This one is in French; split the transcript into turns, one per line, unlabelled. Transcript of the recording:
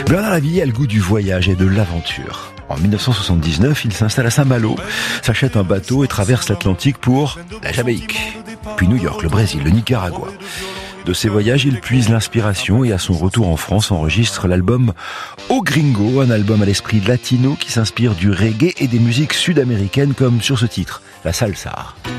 Bernard Lavilliers a le goût du voyage et de l'aventure. En 1979, il s'installe à Saint-Malo, s'achète un bateau et traverse l'Atlantique pour la Jamaïque, puis New York, le Brésil, le Nicaragua. De ses voyages, il puise l'inspiration et à son retour en France enregistre l'album O Gringo, un album à l'esprit latino qui s'inspire du reggae et des musiques sud-américaines comme sur ce titre, la salsa.